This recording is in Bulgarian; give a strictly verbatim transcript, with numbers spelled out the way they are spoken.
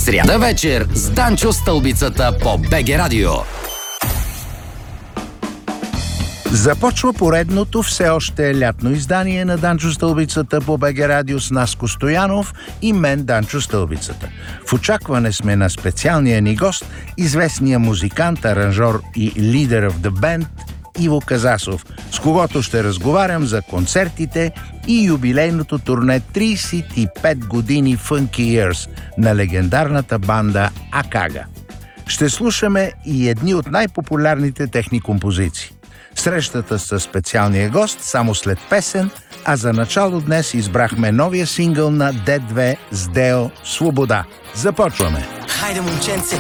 Сряда вечер с Данчо Стълбицата по БГ Радио. Започва поредното все още лятно издание на Данчо Стълбицата по БГ Радио с Наско Стоянов и мен, Данчо Стълбицата. В очакване сме на специалния ни гост, известния музикант, аранжор и лидер в The Band Иво Казасов, с когото ще разговарям за концертите и юбилейното турне трийсет и пет години Funky Years на легендарната банда Акага. Ще слушаме и едни от най-популярните техни композиции. Срещата с специалния гост само след песен, а за начало днес избрахме новия сингъл на Д две с Део «Свобода». Започваме! Хайде, момченце,